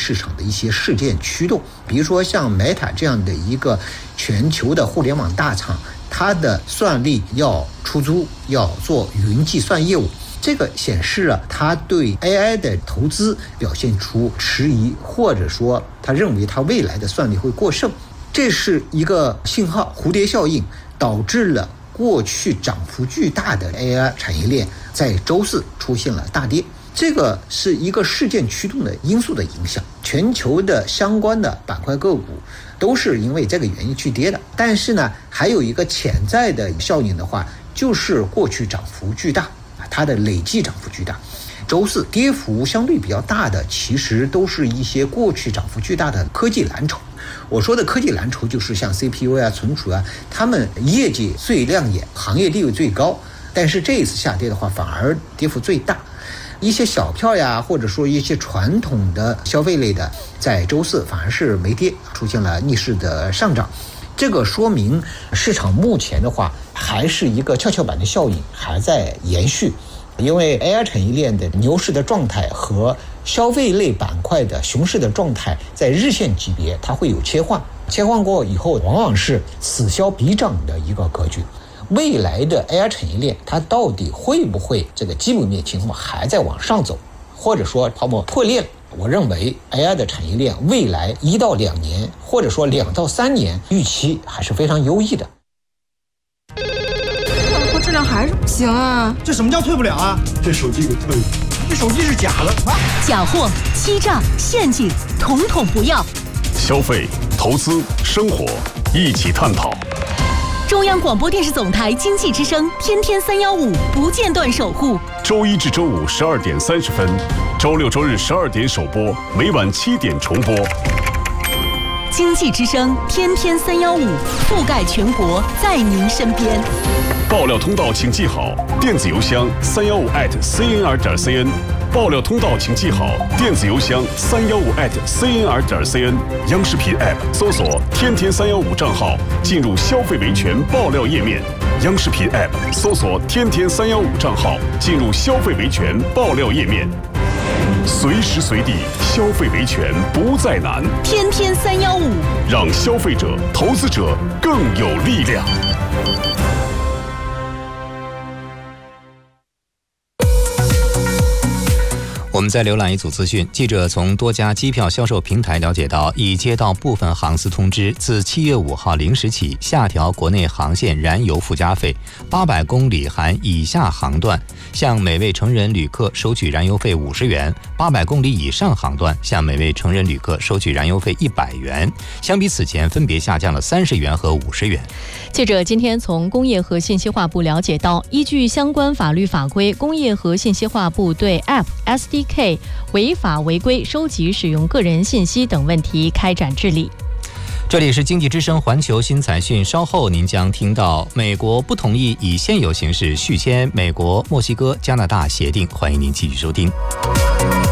市场的一些事件驱动。比如说像 Meta 这样的一个全球的互联网大厂，它的算力要出租，要做云计算业务，这个显示了他对 AI 的投资表现出迟疑，或者说他认为他未来的算力会过剩，这是一个信号，蝴蝶效应导致了过去涨幅巨大的 AI 产业链在周四出现了大跌。这个是一个事件驱动的因素的影响，全球的相关的板块个股都是因为这个原因去跌的。但是呢，还有一个潜在的效应的话，就是过去涨幅巨大，它的累计涨幅巨大。周四跌幅相对比较大的，其实都是一些过去涨幅巨大的科技蓝筹。我说的科技蓝筹就是像 CPU 啊、存储啊，他们业绩最亮眼，行业地位最高，但是这一次下跌的话，反而跌幅最大。一些小票呀，或者说一些传统的消费类的，在周四反而是没跌，出现了逆势的上涨。这个说明市场目前的话，还是一个跷跷板的效应还在延续。因为 AI 产业链的牛市的状态和消费类板块的熊市的状态，在日线级别它会有切换，切换过以后往往是此消彼长的一个格局。未来的 AI 产业链它到底会不会这个基本面情况还在往上走，或者说泡沫破裂了？我认为 AI 的产业链未来1到2年，或者说2到3年预期还是非常优异的。 质量还是不行啊！ 这什么叫退不了啊？ 这手机给退了， 这手机是假的啊！ 假货、欺诈、陷阱，统统不要。 消费、投资、生活，一起探讨。 中央广播电视总台经济之声，天天315，不间断守护。 周一至周五12点30分，周六周日12点首播，每晚7点重播。 经济之声，天天315，覆盖全国，在您身边。 爆料通道请记好，电子邮箱315@cnr.cn。爆料通道请记好，电子邮箱315@cnr.cn。央视频 App 搜索“天天315”账号，进入消费维权爆料页面。央视频 App 搜索“天天315”账号，进入消费维权爆料页面。随时随地消费维权不再难， 天天315， 让消费者、投资者更有力量。 我们再浏览一组资讯，记者从多家机票销售平台了解到，已接到部分航司通知，自7月5号0时起下调国内航线燃油附加费，800公里含以下航段向每位成人旅客收取燃油费50元，800公里以上航段向每位成人旅客收取燃油费100元，相比此前分别下降了30元和50元。 记者今天从工业和信息化部了解到，依据相关法律法规，工业和信息化部对 App、SDK 违法违规收集使用个人信息等问题开展治理。 这里是经济之声环球新财讯，稍后您将听到美国不同意以现有形式续签美国、墨西哥、加拿大协定，欢迎您继续收听。